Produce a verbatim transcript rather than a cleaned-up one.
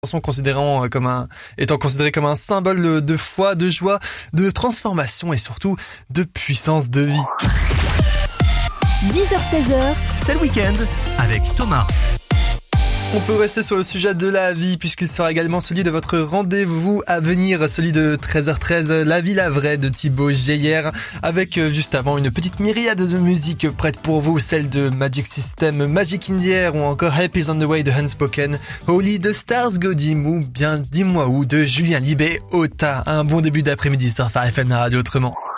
chanson considérant comme un, étant considérée comme un symbole de foi, de joie, de transformation et surtout de puissance de vie. dix heures seize heures, c'est le week-end avec Thomas. On peut rester sur le sujet de la vie puisqu'il sera également celui de votre rendez-vous à venir, celui de treize heures treize, La Vie la Vraie de Thibaut Geyer, avec juste avant une petite myriade de musique prête pour vous, celle de Magic System, Magic in the Air ou encore Help is on the Way de Unspoken, Holy de Stars Go Dim ou bien Dis-moi où de Julien Libé Ota. Un bon début d'après-midi sur Phare F M, la radio autrement.